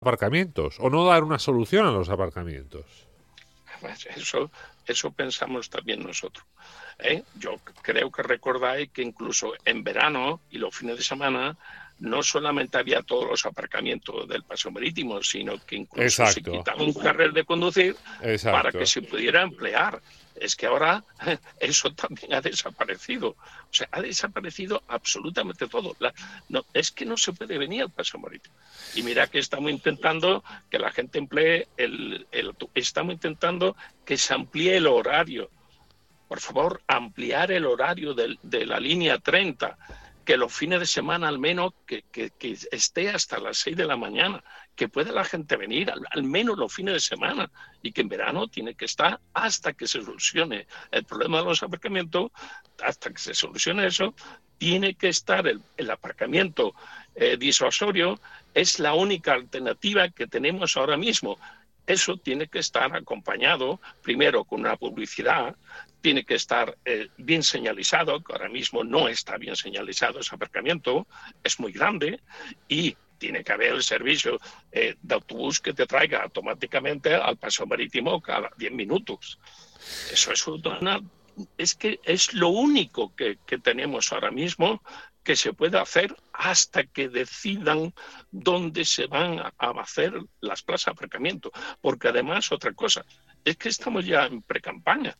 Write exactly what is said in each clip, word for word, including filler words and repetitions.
aparcamientos o no dar una solución a los aparcamientos. Pues eso, eso pensamos también nosotros. ¿eh? Yo creo que recordáis que incluso en verano y los fines de semana no solamente había todos los aparcamientos del paseo marítimo, sino que incluso Exacto. se quitaba un carril de conducir Exacto. para que se pudiera emplear. Es que ahora eso también ha desaparecido. O sea, ha desaparecido absolutamente todo. La, no, es que no se puede venir al paseo marítimo. Y mira que estamos intentando que la gente emplee, el, el, estamos intentando que se amplíe el horario. Por favor, ampliar el horario de, de la línea treinta, que los fines de semana al menos que, que, que esté hasta las seis de la mañana, que pueda la gente venir al, al menos los fines de semana, y que en verano tiene que estar hasta que se solucione el problema de los aparcamientos, hasta que se solucione eso, tiene que estar el, el aparcamiento eh, disuasorio. Es la única alternativa que tenemos ahora mismo. Eso tiene que estar acompañado primero con una publicidad, tiene que estar eh, bien señalizado, que ahora mismo no está bien señalizado ese aparcamiento, es muy grande, y tiene que haber el servicio eh, de autobús que te traiga automáticamente al paseo marítimo cada diez minutos. Eso es una... Es que es lo único que, que tenemos ahora mismo que se puede hacer hasta que decidan dónde se van a hacer las plazas de aparcamiento. Porque además, otra cosa, es que estamos ya en precampaña.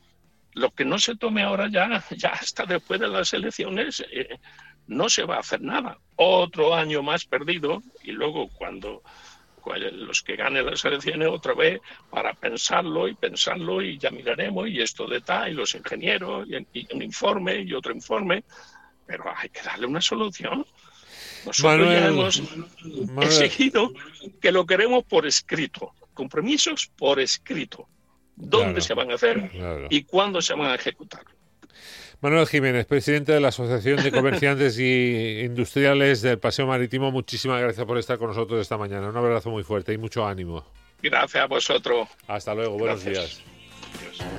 Lo que no se tome ahora ya, ya hasta después de las elecciones, eh, no se va a hacer nada. Otro año más perdido, y luego cuando... los que ganen las elecciones otra vez para pensarlo y pensarlo y ya miraremos y esto de tal y los ingenieros y, y un informe y otro informe, pero hay que darle una solución. Nosotros Manuel, ya hemos Manuel, exigido que lo queremos por escrito, compromisos por escrito, dónde claro, se van a hacer claro. y cuándo se van a ejecutar. Manuel Jiménez, presidente de la Asociación de Comerciantes y Industriales del Paseo Marítimo, muchísimas gracias por estar con nosotros esta mañana. Un abrazo muy fuerte y mucho ánimo. Gracias a vosotros. Hasta luego, buenos Gracias. días. Adiós.